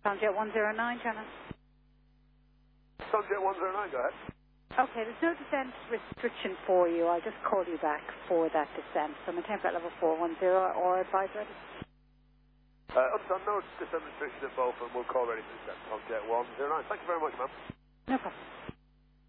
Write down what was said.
Tomjet 109, Channel. Tomjet 109, go ahead. Okay, there's no descent restriction for you. I'll just call you back for that descent. So maintain flight level 410 or advise ready. Understand, no descent restriction at both, and we'll call ready for descent. Tomjet 109. Thank you very much, ma'am. No problem.